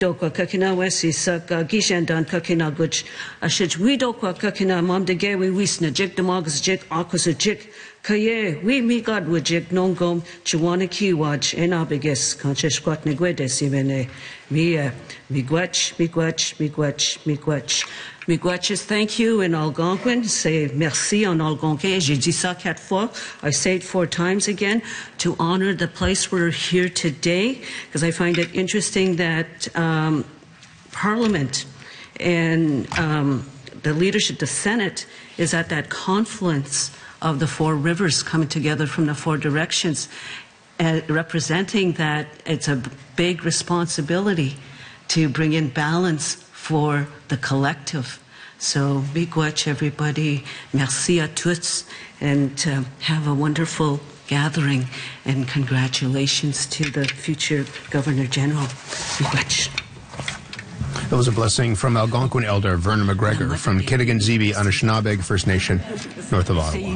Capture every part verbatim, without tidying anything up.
Dokwa kakina wesi saka gishandan kakina guch ashich we dokwa kakina mom de ge we wisna jik demogs jik aquas jik kaye we mi god with jik nongom chiwana kiwaj en abiges conscious squat negwede simene mi migwach migwach migwach migwach migwachis thank you in Algonquin say merci en Algonquin j'ai dit ça quatre fois I say it four times again to honor the place we're here today because I find it interesting that um, Parliament and um, the leadership, the Senate, is at that confluence of the four rivers coming together from the four directions, uh, representing that it's a big responsibility to bring in balance for the collective. So, miigwech everybody, merci à tous, and uh, have a wonderful gathering, and congratulations to the future Governor General. Miigwech. That was a blessing from Algonquin Elder Vernon McGregor from Kitigan-Zibi, Anishinaabeg First Nation, north of Ottawa.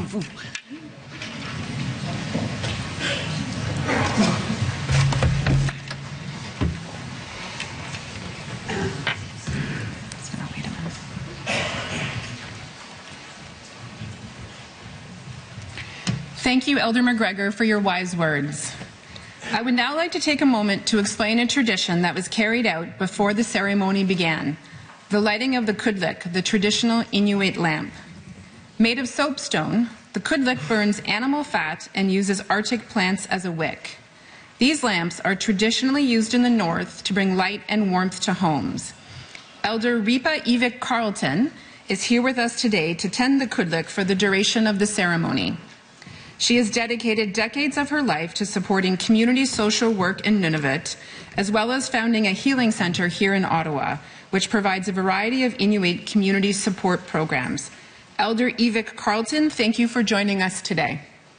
Thank you, Elder McGregor, for your wise words. I would now like to take a moment to explain a tradition that was carried out before the ceremony began, the lighting of the kudlik, the traditional Inuit lamp. Made of soapstone, the kudlik burns animal fat and uses Arctic plants as a wick. These lamps are traditionally used in the north to bring light and warmth to homes. Elder Ripa Ivik Carlton is here with us today to tend the kudlik for the duration of the ceremony. She has dedicated decades of her life to supporting community social work in Nunavut, as well as founding a healing center here in Ottawa, which provides a variety of Inuit community support programs. Elder Ivik Carlton, thank you for joining us today.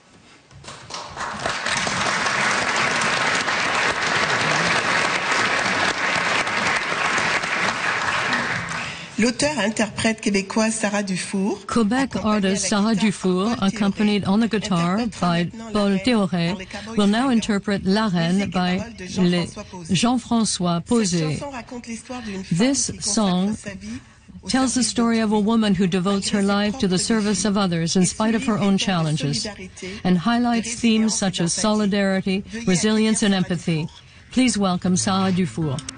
L'auteur-interprète québécoise Sarah Dufour, Quebec artist Sarah Dufour, accompanied on the guitar by Paul Théoret, will now interpret La Reine by Jean-François Posé. This song tells the story of a woman who devotes her life to the service of others in spite of her own challenges, and highlights themes such as solidarity, resilience, and empathy. Please welcome Sarah Dufour.